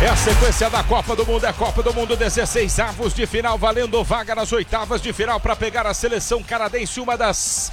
a sequência da Copa do Mundo, é Copa do Mundo 16avos de final, valendo vaga nas oitavas de final para pegar a seleção canadense, uma das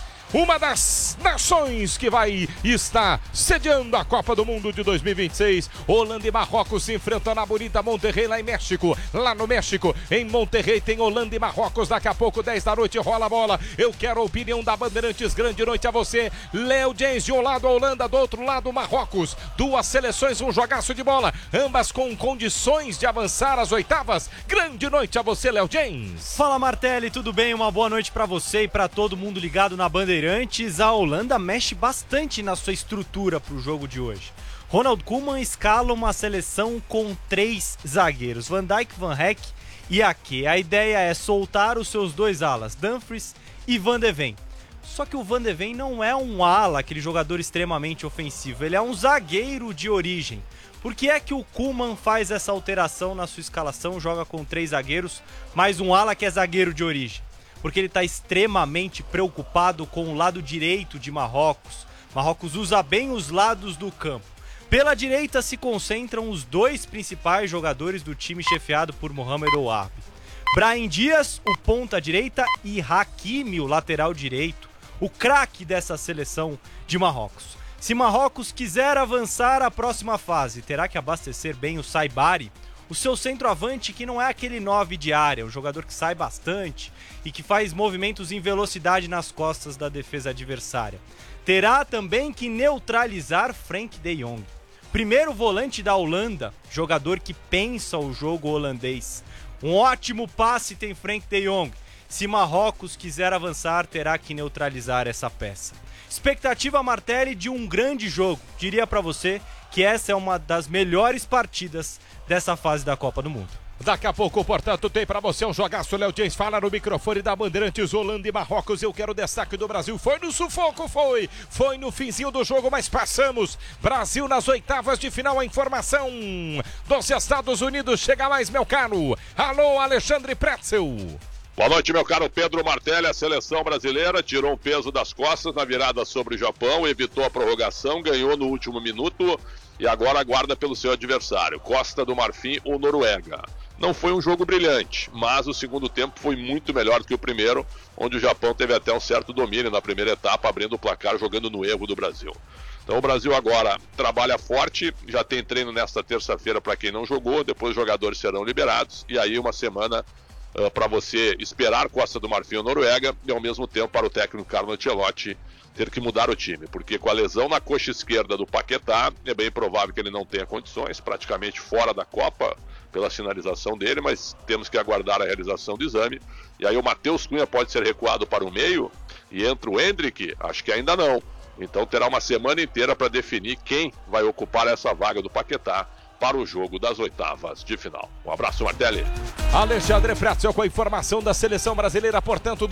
nações que vai estar sediando a Copa do Mundo de 2026. Holanda e Marrocos se enfrentam na bonita Monterrey, lá em México. Lá no México, em Monterrey, tem Holanda e Marrocos. Daqui a pouco, 10 da noite, rola a bola. Eu quero a opinião da Bandeirantes. Grande noite a você, Léo James. De um lado a Holanda, do outro lado Marrocos. Duas seleções, um jogaço de bola, ambas com condições de avançar às oitavas. Grande noite a você, Léo James. Fala, Martelli, tudo bem? Uma boa noite pra você e pra todo mundo ligado na Bandeirantes. A Holanda mexe bastante na sua estrutura para o jogo de hoje. Ronald Koeman escala uma seleção com 3 zagueiros, Van Dijk, Van Heck e Ake. A ideia é soltar os seus 2 alas, Dumfries e Van de Ven. Só que o Van de Ven não é um ala, aquele jogador extremamente ofensivo, ele é um zagueiro de origem. Por que é que o Koeman faz essa alteração na sua escalação, joga com 3 zagueiros, mais um ala que é zagueiro de origem? Porque ele está extremamente preocupado com o lado direito de Marrocos. Marrocos usa bem os lados do campo. Pela direita se concentram os 2 principais jogadores do time chefiado por Mohamed Ouabi. Brahim Dias, o ponta direita, e Hakimi, o lateral direito, o craque dessa seleção de Marrocos. Se Marrocos quiser avançar à próxima fase, terá que abastecer bem o Saibari, o seu centroavante, que não é aquele 9 de área, um jogador que sai bastante e que faz movimentos em velocidade nas costas da defesa adversária. Terá também que neutralizar Frenkie de Jong, primeiro volante da Holanda, jogador que pensa o jogo holandês. Um ótimo passe tem Frenkie de Jong. Se Marrocos quiser avançar, terá que neutralizar essa peça. Expectativa, Martelli, de um grande jogo. Diria pra você que essa é uma das melhores partidas dessa fase da Copa do Mundo. Daqui a pouco, portanto, tem pra você um jogaço. Léo James fala no microfone da Bandeirantes. Holanda e Marrocos, eu quero o destaque do Brasil. Foi no sufoco, foi no finzinho do jogo, mas passamos. Brasil nas oitavas de final. A informação dos Estados Unidos chega mais, meu caro. Alô, Alexandre Pretzel. Boa noite, meu caro Pedro Martelli. A seleção brasileira tirou um peso das costas na virada sobre o Japão, evitou a prorrogação, ganhou no último minuto e agora aguarda pelo seu adversário, Costa do Marfim ou Noruega. Não foi um jogo brilhante, mas o segundo tempo foi muito melhor do que o primeiro, onde o Japão teve até um certo domínio na primeira etapa, abrindo o placar, jogando no erro do Brasil. Então o Brasil agora trabalha forte, já tem treino nesta terça-feira para quem não jogou, depois os jogadores serão liberados e aí uma semana para você esperar Costa do Marfim ou Noruega e ao mesmo tempo para o técnico Carlo Ancelotti ter que mudar o time, porque com a lesão na coxa esquerda do Paquetá é bem provável que ele não tenha condições, praticamente fora da Copa pela sinalização dele, mas temos que aguardar a realização do exame. E aí o Matheus Cunha pode ser recuado para o meio e entra o Endrick, acho que ainda não. Então terá uma semana inteira para definir quem vai ocupar essa vaga do Paquetá para o jogo das oitavas de final. Um abraço, Martelli. Alexandre Pretzel com a informação da seleção brasileira, portanto,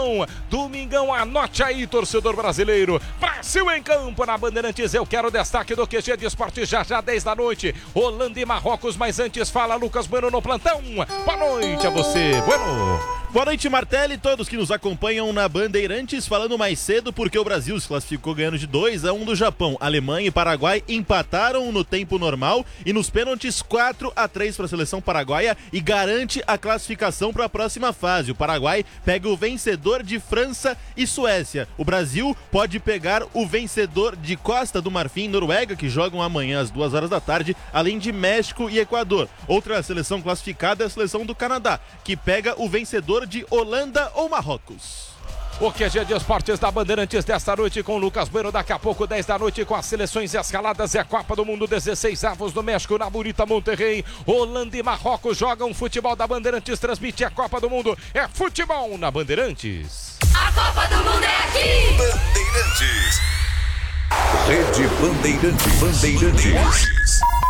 domingão, anote aí, torcedor brasileiro. Brasil em campo na Bandeirantes, eu quero o destaque do QG de Esporte já 10 da noite, Holanda e Marrocos, mas antes fala Lucas Bueno no plantão. Boa noite a você, Bueno. Boa noite, Martelli, todos que nos acompanham na Bandeirantes, falando mais cedo porque o Brasil se classificou ganhando de 2-1 do Japão. Alemanha e Paraguai empataram no tempo normal e nos pênaltis 4-3 para a seleção paraguaia e garante a classificação para a próxima fase. O Paraguai pega o vencedor de França e Suécia. O Brasil pode pegar o vencedor de Costa do Marfim e Noruega, que jogam amanhã às 2 horas da tarde, além de México e Equador. Outra seleção classificada é a seleção do Canadá, que pega o vencedor de Holanda ou Marrocos. O QG de Esportes da Bandeirantes desta noite com Lucas Bueno, daqui a pouco 10 da noite com as seleções escaladas, é a Copa do Mundo 16avos no México, na bonita Monterrey. Holanda e Marrocos jogam futebol da Bandeirantes, transmite a Copa do Mundo, é futebol na Bandeirantes. A Copa do Mundo é aqui! Bandeirantes. Rede Bandeirantes.